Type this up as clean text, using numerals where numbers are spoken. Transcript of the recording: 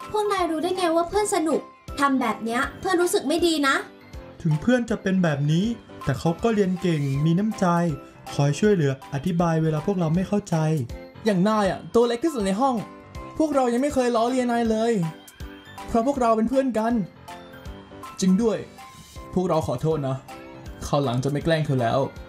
พวกนายรู้ได้ไงว่าเพื่อนสนุกทำแบบเนี้ยเพื่อนรู้สึกไม่ดีนะถึงเพื่อนจะเป็นแบบนี้แต่เขาก็เรียนเก่งมีน้ำใจคอยช่วยเหลืออธิบายเวลาพวกเราไม่เข้าใจอย่างนายอ่ะตัวเล็กที่สุดในห้องพวกเรายังไม่เคยล้อเลียนนายเลยเพราะพวกเราเป็นเพื่อนกันจริงด้วยพวกเราขอโทษนะคราวหลังจะไม่แกล้งเธอแล้ว